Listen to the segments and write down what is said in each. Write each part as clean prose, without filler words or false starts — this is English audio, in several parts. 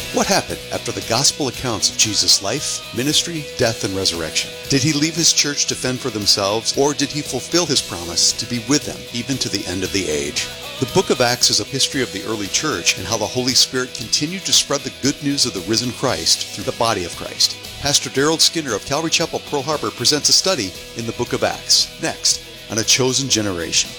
What happened after the gospel accounts of Jesus' life, ministry, death, and resurrection? Did he leave his church to fend for themselves, or did he fulfill his promise to be with them even to the end of the age? The book of Acts is a history of the early church and how the Holy Spirit continued to spread the good news of the risen Christ through the body of Christ. Pastor Daryl Skinner of Calvary Chapel, Pearl Harbor presents a study in the book of Acts, next on A Chosen Generation.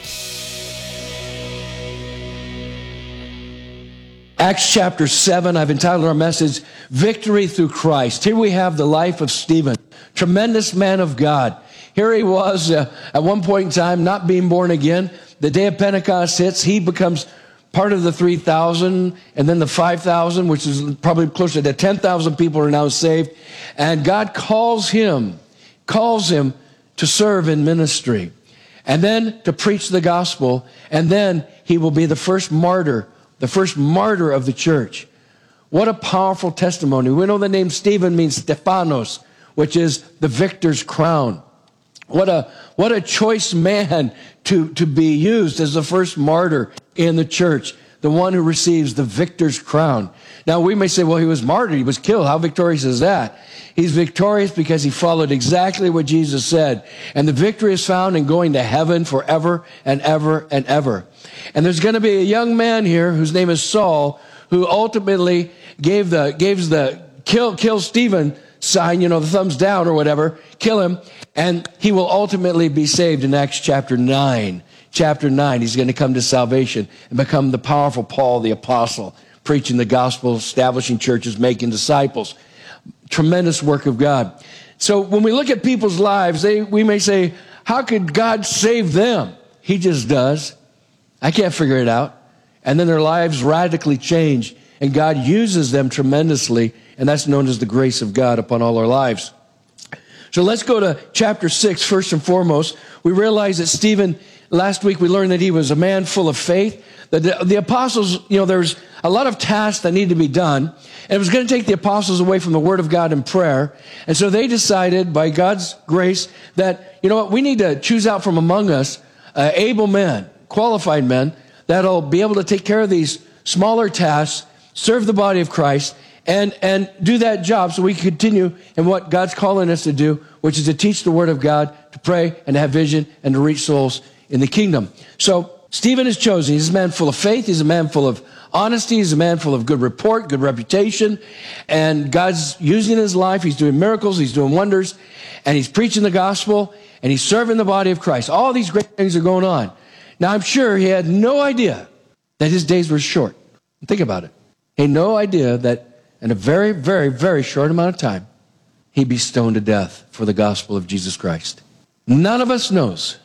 Acts chapter 7, I've entitled our message, Victory Through Christ. Here we have the life of Stephen, tremendous man of God. Here he was at one point in time, not being born again. The day of Pentecost hits, he becomes part of the 3,000 and then the 5,000, which is probably closer to 10,000 people are now saved. And God calls him to serve in ministry and then to preach the gospel. And then he will be the first martyr of the church. What a powerful testimony. We know the name Stephen means Stephanos, which is the victor's crown. What a choice man to be used as the first martyr in the church, the one who receives the victor's crown. Now we may say, well, he was martyred, he was killed. How victorious is that? He's victorious because he followed exactly what Jesus said. And the victory is found in going to heaven forever and ever and ever. And there's going to be a young man here whose name is Saul, who ultimately gave the kill Stephen sign, the thumbs down or whatever, kill him, and he will ultimately be saved in Acts chapter 9. Chapter 9, he's going to come to salvation and become the powerful Paul the apostle, preaching the gospel, establishing churches, making disciples. Tremendous work of God. So when we look at people's lives, we may say, how could God save them? He just does. I can't figure it out. And then their lives radically change, and God uses them tremendously, and that's known as the grace of God upon all our lives. So let's go to chapter 6 first and foremost. We realize that Stephen, last week we learned that he was a man full of faith. That the apostles, there's a lot of tasks that need to be done, and it was going to take the apostles away from the Word of God and prayer. And so they decided, by God's grace, that, we need to choose out from among us able men, qualified men, that'll be able to take care of these smaller tasks, serve the body of Christ, and do that job so we can continue in what God's calling us to do, which is to teach the Word of God, to pray, and to have vision, and to reach souls in the kingdom. So Stephen is chosen. He's a man full of faith. He's a man full of honesty. He's a man full of good report, good reputation. And God's using his life. He's doing miracles. He's doing wonders. And he's preaching the gospel. And he's serving the body of Christ. All these great things are going on. Now, I'm sure he had no idea that his days were short. Think about it. He had no idea that in a very, very, very short amount of time, he'd be stoned to death for the gospel of Jesus Christ. None of us knows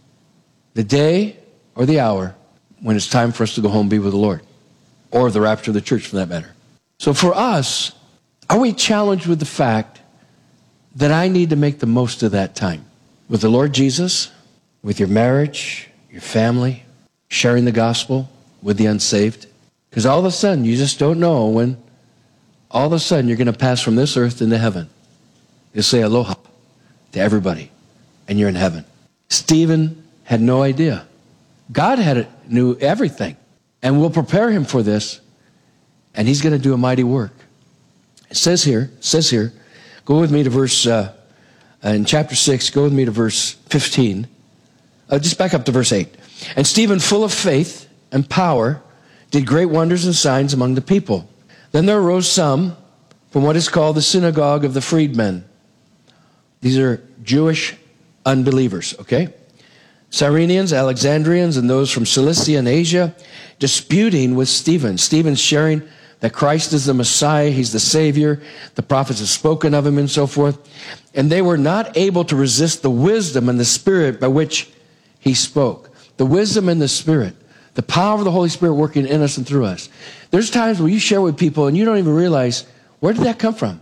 the day or the hour when it's time for us to go home and be with the Lord, or the rapture of the church for that matter. So for us, are we challenged with the fact that I need to make the most of that time with the Lord Jesus, with your marriage, your family, sharing the gospel with the unsaved? Because all of a sudden, you just don't know when all of a sudden you're going to pass from this earth into heaven. You'll say aloha to everybody, and you're in heaven. Stephen had no idea. God knew everything, and we'll prepare him for this, and he's going to do a mighty work. It says here, go with me to verse, in chapter 6, go with me to verse 15. Just back up to verse 8. And Stephen, full of faith and power, did great wonders and signs among the people. Then there arose some from what is called the synagogue of the freedmen. These are Jewish unbelievers, okay? Cyrenians, Alexandrians, and those from Cilicia and Asia, disputing with Stephen. Stephen's sharing that Christ is the Messiah, he's the Savior, the prophets have spoken of him and so forth. And they were not able to resist the wisdom and the Spirit by which he spoke. The wisdom and the Spirit. The power of the Holy Spirit working in us and through us. There's times where you share with people and you don't even realize, where did that come from?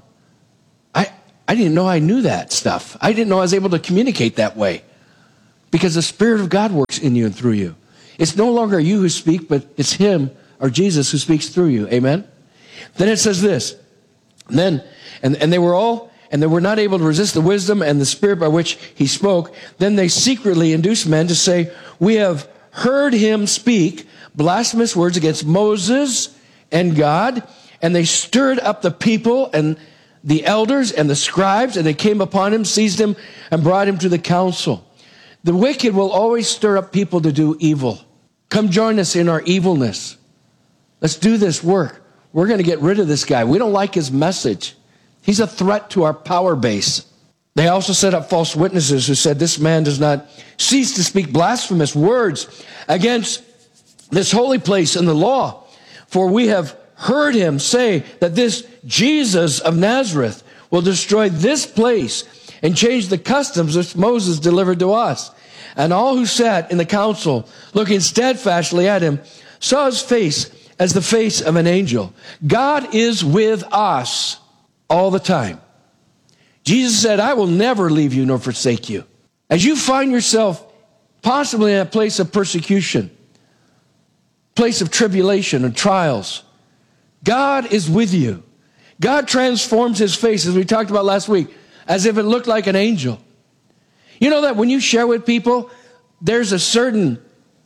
I didn't know I knew that stuff. I didn't know I was able to communicate that way. Because the Spirit of God works in you and through you. It's no longer you who speak, but it's him or Jesus who speaks through you. Amen? Then it says this. And they were not able to resist the wisdom and the Spirit by which he spoke. Then they secretly induced men to say, we have heard him speak blasphemous words against Moses and God. and they stirred up the people and the elders and the scribes, and they came upon him, seized him, and brought him to the council. The wicked will always stir up people to do evil. Come join us in our evilness. Let's do this work. We're going to get rid of this guy. We don't like his message. He's a threat to our power base. They also set up false witnesses who said, this man does not cease to speak blasphemous words against this holy place and the law. For we have heard him say that this Jesus of Nazareth will destroy this place and change the customs which Moses delivered to us. And all who sat in the council, looking steadfastly at him, saw his face as the face of an angel. God is with us all the time. Jesus said, I will never leave you nor forsake you. As you find yourself possibly in a place of persecution, place of tribulation and trials, God is with you. God transforms his face, as we talked about last week, as if it looked like an angel. You know that when you share with people, there's a certain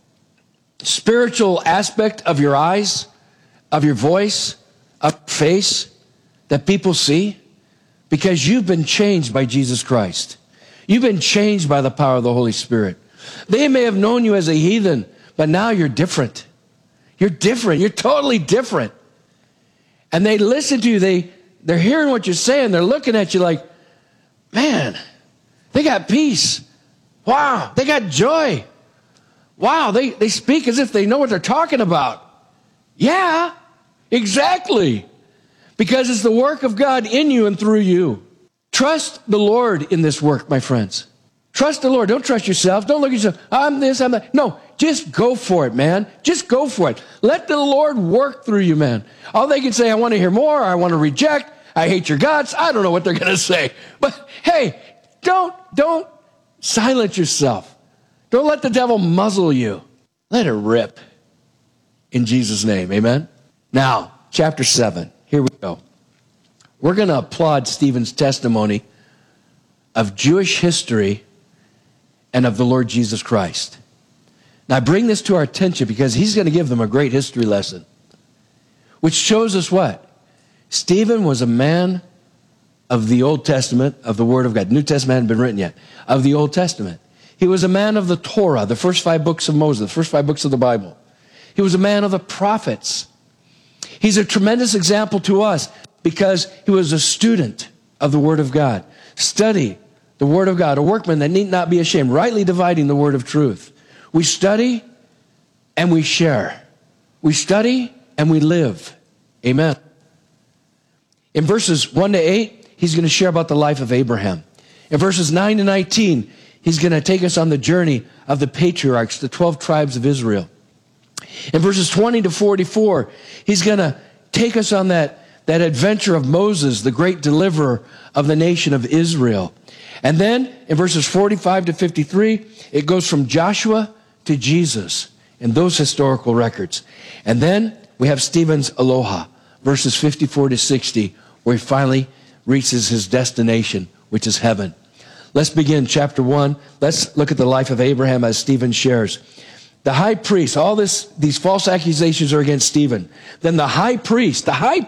spiritual aspect of your eyes, of your voice, of your face that people see because you've been changed by Jesus Christ. You've been changed by the power of the Holy Spirit. They may have known you as a heathen, but now you're different. You're different. You're totally different. And they listen to you. They're hearing what you're saying. They're looking at you like, man, they got peace. Wow, they got joy. Wow, they speak as if they know what they're talking about. Yeah, exactly. Because it's the work of God in you and through you. Trust the Lord in this work, my friends. Trust the Lord. Don't trust yourself. Don't look at yourself. I'm this, I'm that. No, just go for it, man. Just go for it. Let the Lord work through you, man. All they can say, I want to hear more. I want to reject. I hate your guts. I don't know what they're going to say. But hey, don't silence yourself. Don't let the devil muzzle you. Let it rip. In Jesus' name, amen? Now, chapter 7. Here we go. We're going to applaud Stephen's testimony of Jewish history and of the Lord Jesus Christ. Now, I bring this to our attention because he's going to give them a great history lesson, which shows us what? Stephen was a man of the Old Testament, of the Word of God. New Testament hadn't been written yet. Of the Old Testament. He was a man of the Torah, the first 5 books of Moses, the first 5 books of the Bible. He was a man of the prophets. He's a tremendous example to us because he was a student of the Word of God. Study the Word of God, a workman that need not be ashamed, rightly dividing the word of truth. We study and we share. We study and we live. Amen. In verses 1 to 8, he's going to share about the life of Abraham. In verses 9 to 19, he's going to take us on the journey of the patriarchs, the 12 tribes of Israel. In verses 20 to 44, he's going to take us on that adventure of Moses, the great deliverer of the nation of Israel. And then in verses 45 to 53, it goes from Joshua to Jesus in those historical records. And then we have Stephen's Aloha, verses 54 to 60, where he finally reaches his destination, which is heaven. Let's begin chapter 1. Let's look at the life of Abraham as Stephen shares. The high priest, all these false accusations are against Stephen. Then the high priest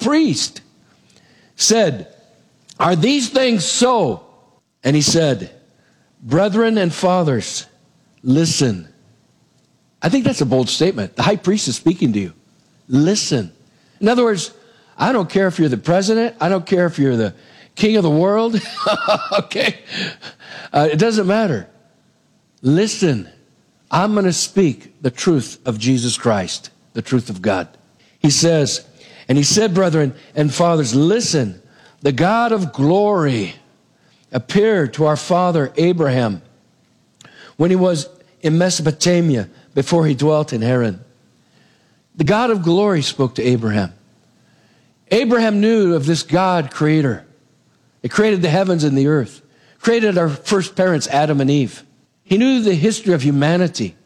said, are these things so? And he said, brethren and fathers, listen. I think that's a bold statement. The high priest is speaking to you. Listen. In other words, I don't care if you're the president. I don't care if you're the king of the world. Okay? It doesn't matter. Listen. I'm going to speak the truth of Jesus Christ, the truth of God. He says, and he said, brethren and fathers, listen, the God of glory appeared to our father Abraham when he was in Mesopotamia before he dwelt in Haran. The God of glory spoke to Abraham. Abraham knew of this God creator. He created the heavens and the earth, created our first parents, Adam and Eve. He knew the history of humanity.